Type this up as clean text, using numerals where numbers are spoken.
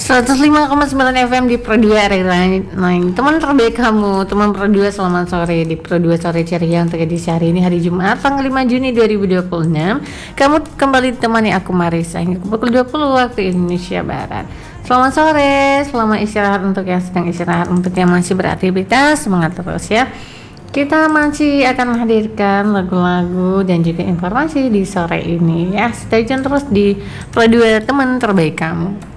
105,9 FM di Pro 2 Lain. Teman terbaik kamu, teman Pro 2, selamat sore di Pro 2 Sore Ceria untuk edisi hari ini, hari Jumat tanggal 5 Juni 2026. Kamu kembali ditemani aku Marisa hingga pukul 20 waktu Indonesia Barat. Selamat sore, selamat istirahat untuk yang sedang istirahat, untuk yang masih beraktivitas, semangat terus ya. Kita masih akan menghadirkan lagu-lagu dan juga informasi di sore ini ya. Stay tune terus di Pro 2 teman terbaik kamu.